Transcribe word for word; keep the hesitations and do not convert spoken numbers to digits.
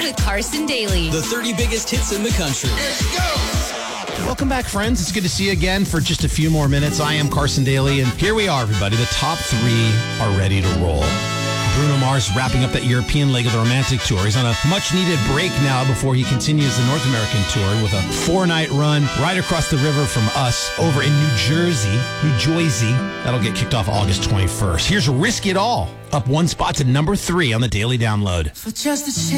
with Carson Daly. The thirty biggest hits in the country. Let's go! Welcome back, friends. It's good to see you again for just a few more minutes. I am Carson Daly, and here we are, everybody. The top three are ready to roll. Bruno Mars wrapping up that European leg of the Romantic Tour. He's on a much-needed break now before he continues the North American Tour with a four-night run right across the river from us over in New Jersey, New Jersey. That'll get kicked off August twenty-first. Here's Risk It All, up one spot to number three on the Daily Download. For just a chance.